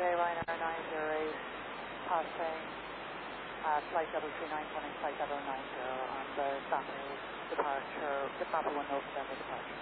today, Ryanair 908, passing flight level 391 and flight level 90 on the Saturday departure, the Papa 1 November departure.